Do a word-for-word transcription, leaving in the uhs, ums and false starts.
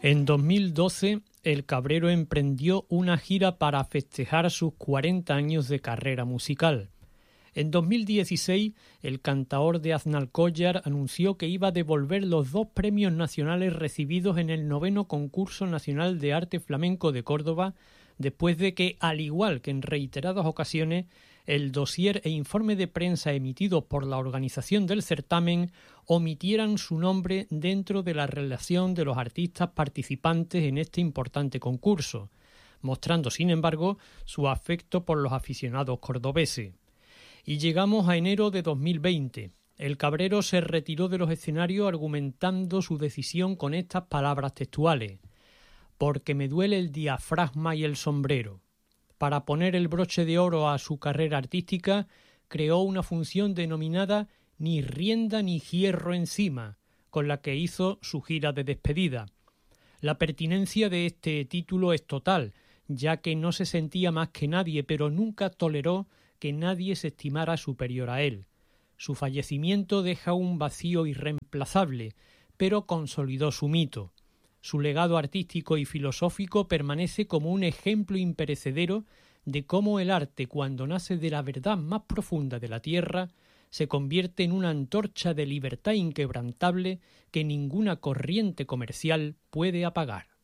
En dos mil doce, el Cabrero emprendió una gira para festejar sus cuarenta años de carrera musical. En dos mil dieciséis, el cantaor de Aznalcóllar anunció que iba a devolver los dos premios nacionales recibidos en el noveno Concurso Nacional de Arte Flamenco de Córdoba, después de que, al igual que en reiteradas ocasiones, el dossier e informe de prensa emitidos por la organización del certamen omitieran su nombre dentro de la relación de los artistas participantes en este importante concurso, mostrando, sin embargo, su afecto por los aficionados cordobeses. Y llegamos a enero de dos mil veinte. El Cabrero se retiró de los escenarios argumentando su decisión con estas palabras textuales: «Porque me duele el diafragma y el sombrero». Para poner el broche de oro a su carrera artística, creó una función denominada Ni rienda ni hierro encima, con la que hizo su gira de despedida. La pertinencia de este título es total, ya que no se sentía más que nadie, pero nunca toleró que nadie se estimara superior a él. Su fallecimiento deja un vacío irreemplazable, pero consolidó su mito. Su legado artístico y filosófico permanece como un ejemplo imperecedero de cómo el arte, cuando nace de la verdad más profunda de la tierra, se convierte en una antorcha de libertad inquebrantable que ninguna corriente comercial puede apagar.